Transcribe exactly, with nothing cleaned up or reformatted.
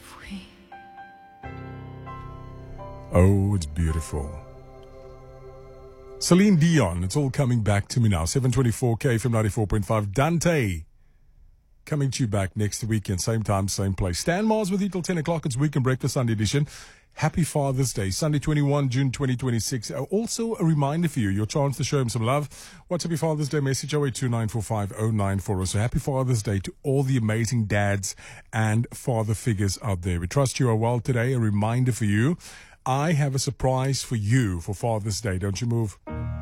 Oh, it's beautiful. Celine Dion, it's all coming back to me now. seven twenty-four K from ninety-four point five. Dante, coming to you back next weekend, same time, same place. Stan Mars with you till ten o'clock. It's Weekend Breakfast Sunday edition. Happy Father's Day, Sunday twenty-first June twenty twenty-six. Uh, also, a reminder for you, your chance to show him some love. What's Happy Father's Day message? oh eight two nine four five oh nine four oh. So happy Father's Day to all the amazing dads and father figures out there. We trust you are well today. A reminder for you, I have a surprise for you for Father's Day. Don't you move.